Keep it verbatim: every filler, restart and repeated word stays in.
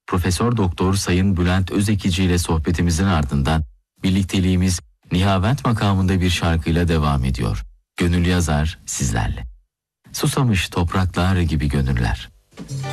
Profesör Doktor Sayın Bülent Özekici ile sohbetimizin ardından birlikteliğimiz Nihavent makamında bir şarkıyla devam ediyor. Gönül yazar sizlerle. Susamış topraklar gibi gönüller.